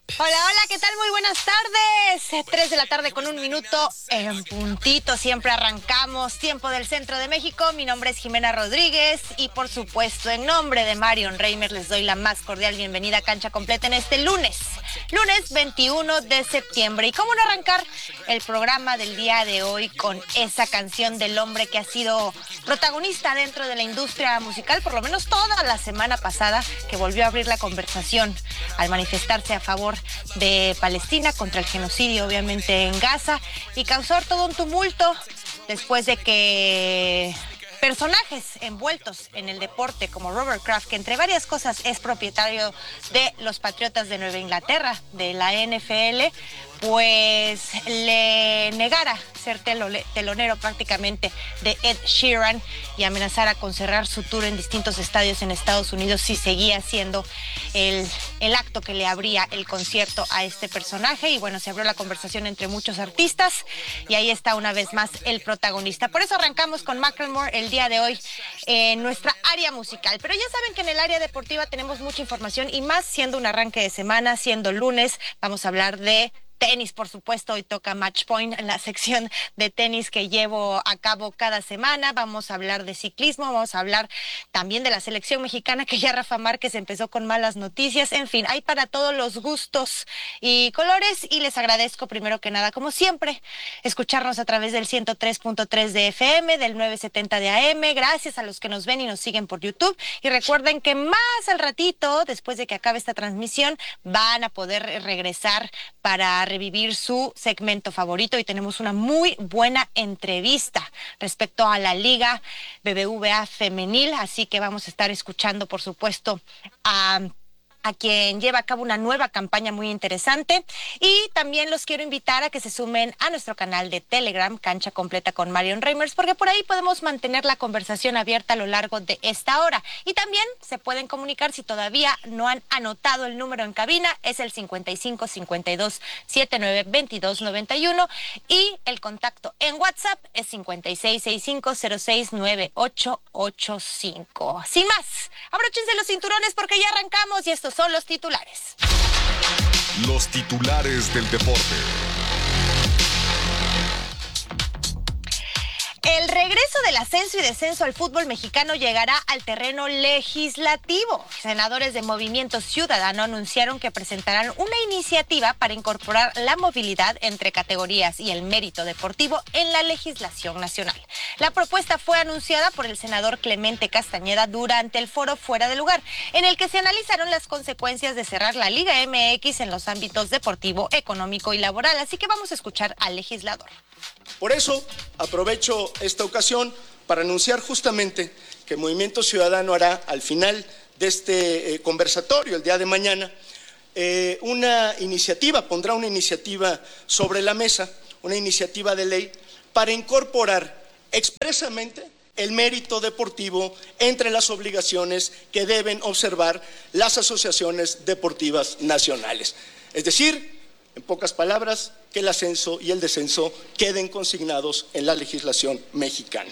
Hola, hola, ¿qué tal? Muy buenas tardes. 3 de la tarde con 1 minuto en puntito. Siempre arrancamos Tiempo del Centro de México. Mi nombre es Jimena Rodríguez y por supuesto en nombre de Marion Reimers les doy la más cordial bienvenida a Cancha Completa en este lunes 21 de septiembre. ¿Y cómo no arrancar el programa del día de hoy con esa canción del hombre que ha sido protagonista dentro de la industria musical, por lo menos toda la semana pasada, que volvió a abrir la conversación al manifestarse a favor de Palestina contra el genocidio, obviamente en Gaza, y causar todo un tumulto después de que personajes envueltos en el deporte como Robert Kraft, que entre varias cosas es propietario de los Patriotas de Nueva Inglaterra, de la NFL, pues le negara ser telonero prácticamente de Ed Sheeran y amenazara con cerrar su tour en distintos estadios en Estados Unidos si seguía haciendo el acto que le abría el concierto a este personaje. Y bueno, se abrió la conversación entre muchos artistas y ahí está una vez más el protagonista. Por eso arrancamos con Macklemore el día de hoy en nuestra área musical. Pero ya saben que en el área deportiva tenemos mucha información y más siendo un arranque de semana, siendo lunes, vamos a hablar de tenis, por supuesto. Hoy toca Match Point en la sección de tenis que llevo a cabo cada semana. Vamos a hablar de ciclismo, vamos a hablar también de la selección mexicana, que ya Rafa Márquez empezó con malas noticias. En fin, hay para todos los gustos y colores y les agradezco primero que nada, como siempre, escucharnos a través del 103.3 de FM, del 970 de AM. Gracias a los que nos ven y nos siguen por YouTube. Y recuerden que más al ratito, después de que acabe esta transmisión, van a poder regresar para revivir su segmento favorito y tenemos una muy buena entrevista respecto a la Liga BBVA femenil, así que vamos a estar escuchando, por supuesto, a quien lleva a cabo una nueva campaña muy interesante. Y también los quiero invitar a que se sumen a nuestro canal de Telegram, Cancha Completa con Marion Reimers, porque por ahí podemos mantener la conversación abierta a lo largo de esta hora. Y también se pueden comunicar si todavía no han anotado el número en cabina, es el 55 52 79 22 91 y el contacto en WhatsApp es 56 65 06 98 85. Sin más, abróchense los cinturones porque ya arrancamos y estos son los titulares. Los titulares del deporte. El regreso del ascenso y descenso al fútbol mexicano llegará al terreno legislativo. Senadores de Movimiento Ciudadano anunciaron que presentarán una iniciativa para incorporar la movilidad entre categorías y el mérito deportivo en la legislación nacional. La propuesta fue anunciada por el senador Clemente Castañeda durante el foro Fuera de Lugar, en el que se analizaron las consecuencias de cerrar la Liga MX en los ámbitos deportivo, económico y laboral. Así que vamos a escuchar al legislador. Por eso aprovecho esta ocasión para anunciar justamente que Movimiento Ciudadano hará al final de este conversatorio el día de mañana pondrá una iniciativa sobre la mesa, una iniciativa de ley para incorporar expresamente el mérito deportivo entre las obligaciones que deben observar las asociaciones deportivas nacionales. Es decir, en pocas palabras, que el ascenso y el descenso queden consignados en la legislación mexicana.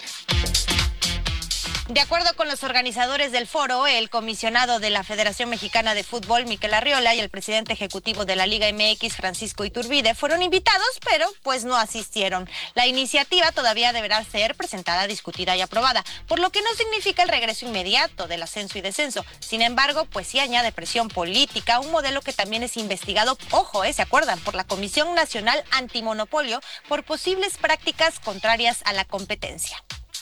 De acuerdo con los organizadores del foro, el comisionado de la Federación Mexicana de Fútbol, Miquel Arriola, y el presidente ejecutivo de la Liga MX, Francisco Iturbide, fueron invitados, pero pues no asistieron. La iniciativa todavía deberá ser presentada, discutida y aprobada, por lo que no significa el regreso inmediato del ascenso y descenso. Sin embargo, pues sí añade presión política, un modelo que también es investigado, ojo, ¿se acuerdan?, por la Comisión Nacional Antimonopolio por posibles prácticas contrarias a la competencia.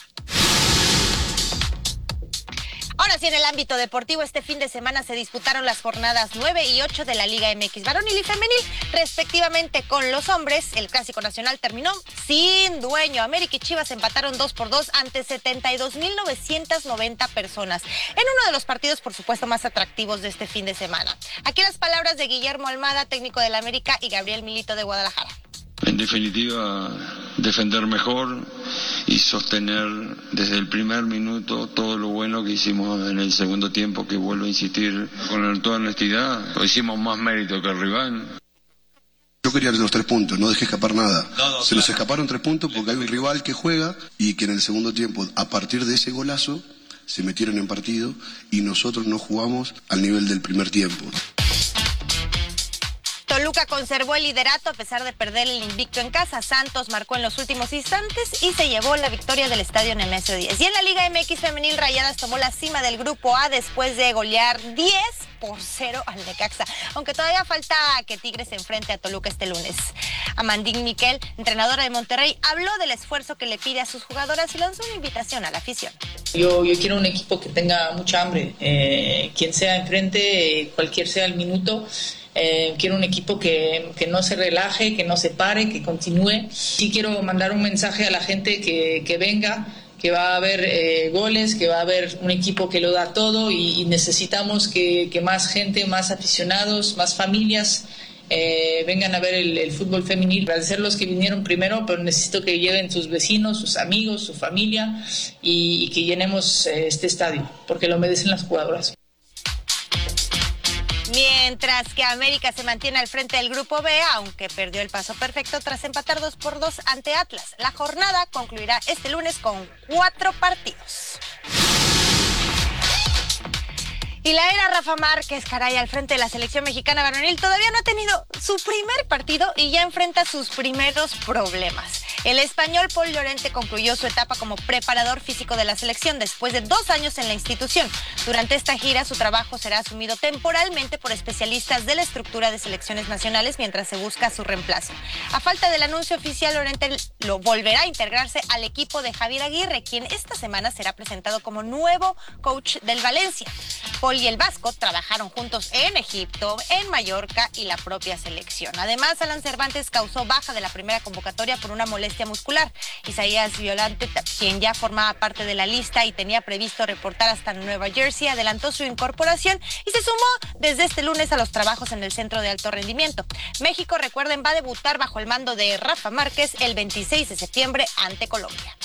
Ahora sí, en el ámbito deportivo, este fin de semana se disputaron las jornadas 9 y 8 de la Liga MX varonil y femenil, respectivamente. Con los hombres, el Clásico Nacional terminó sin dueño. América y Chivas empataron 2-2 ante 72,990 personas, en uno de los partidos, por supuesto, más atractivos de este fin de semana. Aquí las palabras de Guillermo Almada, técnico del América, y Gabriel Milito de Guadalajara. En definitiva, defender mejor y sostener desde el primer minuto todo lo bueno que hicimos en el segundo tiempo, que vuelvo a insistir con toda honestidad, hicimos más mérito que el rival. Yo quería los 3 puntos, no dejé escapar nada. Se nos escaparon 3 puntos porque hay un rival que juega y que en el segundo tiempo, a partir de ese golazo, se metieron en partido y nosotros no jugamos al nivel del primer tiempo. Toluca conservó el liderato a pesar de perder el invicto en casa. Santos marcó en los últimos instantes y se llevó la victoria del estadio Nemesio 10. Y en la Liga MX femenil, Rayadas tomó la cima del grupo A después de golear 10-0 al Necaxa, aunque todavía falta que Tigres se enfrente a Toluca este lunes. Amandín Miquel, entrenadora de Monterrey, habló del esfuerzo que le pide a sus jugadoras y lanzó una invitación a la afición. Yo quiero un equipo que tenga mucha hambre, quien sea enfrente, cualquier sea el minuto. Quiero un equipo que no se relaje, que no se pare, que continúe. Sí quiero mandar un mensaje a la gente que venga, que va a haber goles, que va a haber un equipo que lo da todo y necesitamos que más gente, más aficionados, más familias vengan a ver el fútbol femenil. Agradecer a los que vinieron primero, pero necesito que lleven sus vecinos, sus amigos, su familia y que llenemos este estadio, porque lo merecen las jugadoras. Mientras que América se mantiene al frente del grupo B, aunque perdió el paso perfecto tras empatar 2-2 ante Atlas. La jornada concluirá este lunes con 4 partidos. Y la era Rafa Márquez, caray, al frente de la selección mexicana varonil, todavía no ha tenido su primer partido y ya enfrenta sus primeros problemas. El español Pol Llorente concluyó su etapa como preparador físico de la selección después de 2 años en la institución. Durante esta gira, su trabajo será asumido temporalmente por especialistas de la estructura de selecciones nacionales mientras se busca su reemplazo. A falta del anuncio oficial, Llorente lo volverá a integrarse al equipo de Javier Aguirre, quien esta semana será presentado como nuevo coach del Valencia. Pol y el vasco trabajaron juntos en Egipto, en Mallorca y la propia selección. Además, Alan Cervantes causó baja de la primera convocatoria por una molestia muscular. Isaías Violante, quien ya formaba parte de la lista y tenía previsto reportar hasta Nueva Jersey, adelantó su incorporación y se sumó desde este lunes a los trabajos en el centro de alto rendimiento. México, recuerden, va a debutar bajo el mando de Rafa Márquez el 26 de septiembre ante Colombia.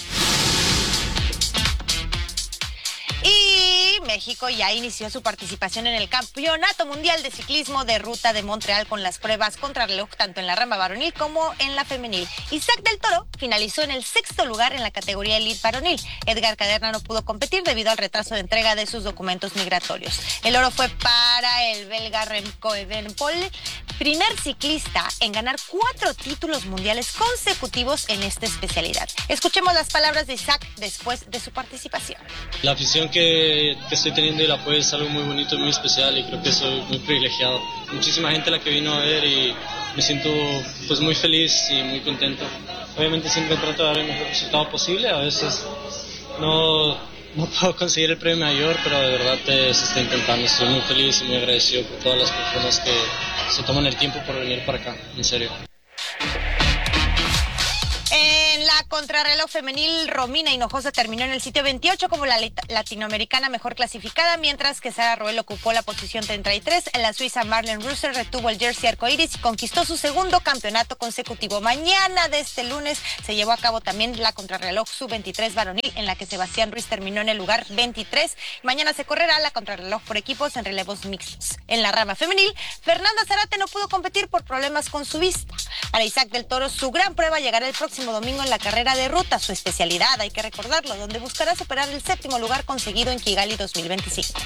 Y México ya inició su participación en el Campeonato Mundial de Ciclismo de Ruta de Montreal con las pruebas contrarreloj tanto en la rama varonil como en la femenil. Isaac del Toro finalizó en el 6º lugar en la categoría Elite varonil. Edgar Caderna no pudo competir debido al retraso de entrega de sus documentos migratorios. El oro fue para el belga Remco Evenepoel, primer ciclista en ganar 4 títulos mundiales consecutivos en esta especialidad. Escuchemos las palabras de Isaac después de su participación. La afición que estoy teniendo y el apoyo es algo muy bonito, muy especial y creo que soy muy privilegiado. Muchísima gente la que vino a ver y me siento pues muy feliz y muy contento. Obviamente siempre trato de dar el mejor resultado posible, a veces no puedo conseguir el premio mayor, pero de verdad se está intentando. Estoy muy feliz y muy agradecido por todas las personas que se toman el tiempo por venir para acá, en serio. En la contrarreloj femenil, Romina Hinojosa terminó en el sitio 28 como la latinoamericana mejor clasificada, mientras que Sara Roel ocupó la posición 33. En la suiza, Marlene Russer retuvo el jersey arcoíris y conquistó su segundo campeonato consecutivo. Mañana de este lunes se llevó a cabo también la contrarreloj sub-23 varonil, en la que Sebastián Ruiz terminó en el lugar 23. Mañana se correrá la contrarreloj por equipos en relevos mixtos. En la rama femenil, Fernanda Zarate no pudo competir por problemas con su vista. Para Isaac del Toro, su gran prueba llegará el próximo domingo en la carrera de ruta, su especialidad, hay que recordarlo, donde buscará superar el 7º lugar conseguido en Kigali 2025.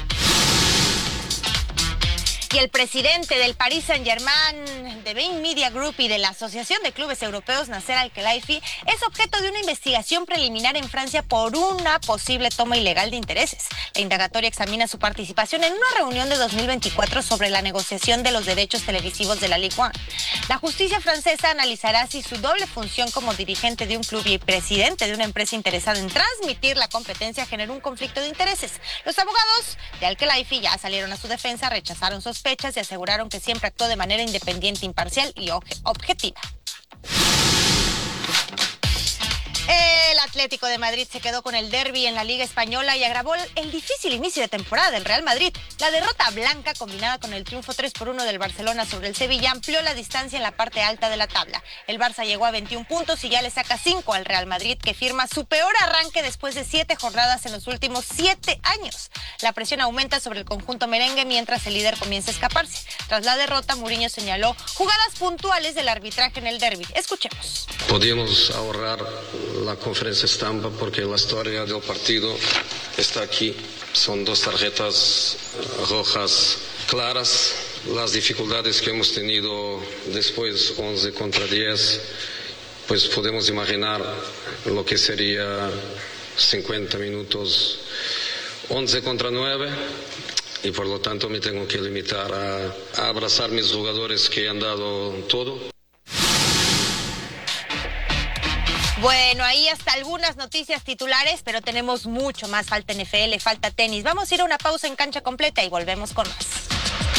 Y el presidente del Paris Saint-Germain, de Bain Media Group y de la Asociación de Clubes Europeos, Nasser Al-Khelaifi, es objeto de una investigación preliminar en Francia por una posible toma ilegal de intereses. La indagatoria examina su participación en una reunión de 2024 sobre la negociación de los derechos televisivos de la Ligue 1. La justicia francesa analizará si su doble función como dirigente de un club y presidente de una empresa interesada en transmitir la competencia generó un conflicto de intereses. Los abogados de Al-Khelaifi ya salieron a su defensa, rechazaron sospechas y aseguraron que siempre actuó de manera independiente, imparcial y objetiva. El Atlético de Madrid se quedó con el derbi en la Liga Española y agravó el difícil inicio de temporada del Real Madrid. La derrota blanca, combinada con el triunfo 3-1 del Barcelona sobre el Sevilla, amplió la distancia en la parte alta de la tabla. El Barça llegó a 21 puntos y ya le saca 5 al Real Madrid, que firma su peor arranque después de 7 jornadas en los últimos 7 años. La presión aumenta sobre el conjunto merengue mientras el líder comienza a escaparse. Tras la derrota, Mourinho señaló jugadas puntuales del arbitraje en el derbi. Escuchemos. Podíamos ahorrar la conferencia estampa porque la historia del partido está aquí. Son 2 tarjetas rojas claras las dificultades que hemos tenido después 11 contra 10, pues podemos imaginar lo que sería 50 minutos 11 contra 9, y por lo tanto me tengo que limitar a abrazar a mis jugadores que han dado todo. Bueno, ahí hasta algunas noticias titulares, pero tenemos mucho más. Falta NFL, falta tenis. Vamos a ir a una pausa en Cancha Completa y volvemos con más.